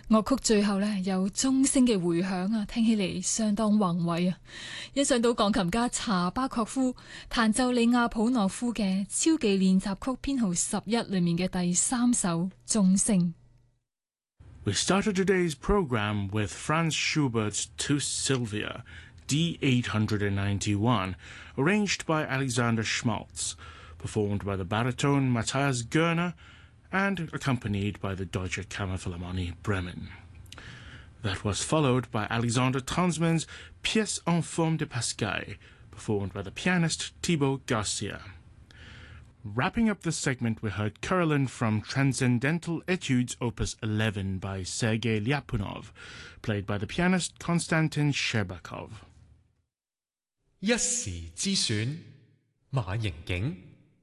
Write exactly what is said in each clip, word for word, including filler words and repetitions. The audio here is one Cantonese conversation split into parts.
樂曲最後呢，有鐘聲嘅回響啊，聽起嚟相當宏偉啊！欣賞到鋼琴家查巴確夫彈奏里亞普諾夫嘅超技練習曲編號十一裏面嘅第三首鐘聲。 We started today's program with Franz Schubert's To Sylvia, D eight ninety-one, arranged by Alexander Schmaltz, performed by the baritone Matthias Görner, and accompanied by the Deutsche Kammerphilharmonie Bremen. That was followed by Alexander Tansman's Pièce en forme de Pascal, performed by the pianist Thibaut Garcia. Wrapping up this segment, we heard Carolyn from Transcendental Etudes Opus eleven by Sergei Lyapunov, played by the pianist Konstantin Sherbakov. 一時之選，馬盈景。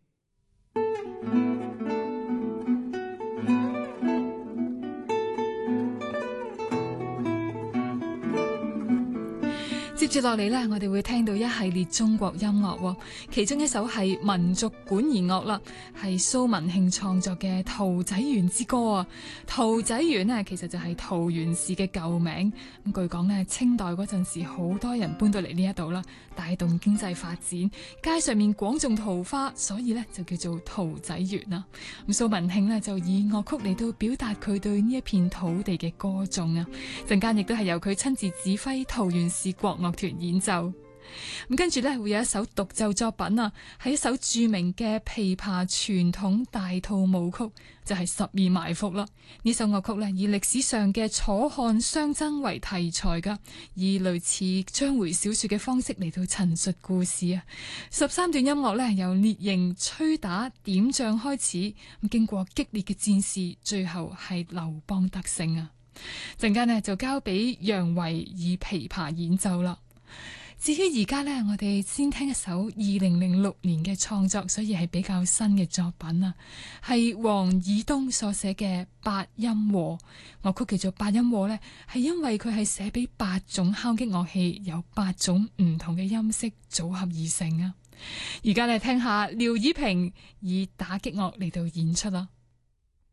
接住落嚟呢，我哋會聽到一系列中國音樂，其中一首係民族管弦樂啦，係蘇文慶創作嘅《桃仔園之歌》啊。桃仔園呢，其實就係桃園市嘅舊名。咁據講呢，清代嗰陣時好多人搬到嚟呢一度啦，帶動經濟發展，街上面廣種桃花，所以呢就叫做桃仔園啦。咁蘇文慶呢，就以樂曲嚟到表達佢對呢一片土地嘅歌頌啊。陣間亦都係由佢親自指揮桃園市國樂團演奏。咁跟住呢，會有一首獨奏作品啊，係一首著名嘅琵琶傳統大套舞曲，就係、是《十二埋伏》啦。呢首樂曲呢，以歷史上嘅楚漢相爭為題材噶，以類似章回小說嘅方式嚟到陳述故事啊。十三段音樂呢，由列營、吹打、點將開始，咁經過激烈嘅戰事，最後係劉邦得勝啊。陣間呢，就交俾楊維以琵琶演奏啦。至於而家呢，我哋先聽一首二零零六年嘅創作，所以係比較新嘅作品啊，係黃以東所寫嘅八音和樂曲，叫做八音和呢，係因為佢係寫俾八種敲擊樂器，有八種唔同嘅音色組合而成啊。而家嚟聽下廖以平以打擊樂嚟到演出啦。